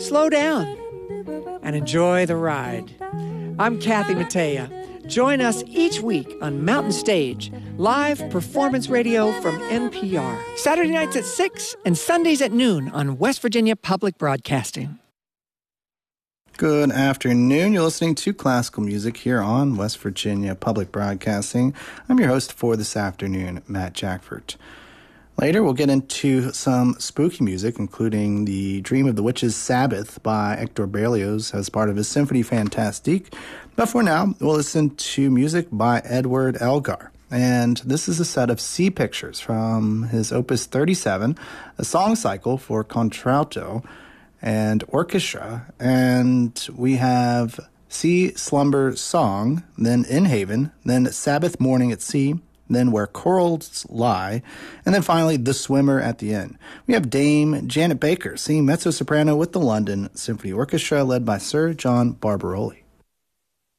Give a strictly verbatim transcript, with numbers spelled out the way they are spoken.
slow down and enjoy the ride. I'm Kathy Mattea. Join us each week on Mountain Stage, live performance radio from N P R. Saturday nights at six and Sundays at noon on West Virginia Public Broadcasting. Good afternoon. You're listening to classical music here on West Virginia Public Broadcasting. I'm your host for this afternoon, Matt Jackford. Later, we'll get into some spooky music, including the Dream of the Witch's Sabbath by Hector Berlioz as part of his Symphonie Fantastique. But for now, we'll listen to music by Edward Elgar. And this is a set of Sea Pictures from his Opus thirty-seven, a song cycle for contralto and orchestra. And we have Sea Slumber Song, then In Haven, then Sabbath Morning at Sea, then Where Corals Lie, and then finally The Swimmer at the end. We have Dame Janet Baker singing mezzo-soprano with the London Symphony Orchestra led by Sir John Barbaroli.